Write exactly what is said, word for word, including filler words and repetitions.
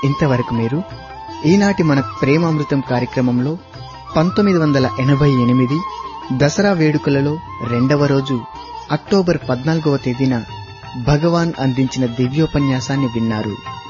ఇంతవరకు మీరు ఈనాటి మన ప్రేమామృతం కార్యక్రమంలో పంతొమ్మిది వందల ఎనభై ఎనిమిది దసరా వేడుకలలో రెండవ రోజు అక్టోబర్ పద్నాలుగవ తేదీన భగవాన్ అందించిన దివ్యోపన్యాసాన్ని విన్నారు.